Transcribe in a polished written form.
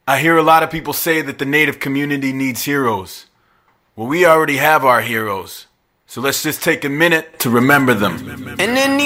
I hear a lot of people say that the Native community needs heroes. Well, we already have our heroes. So let's just take a minute to remember them. And then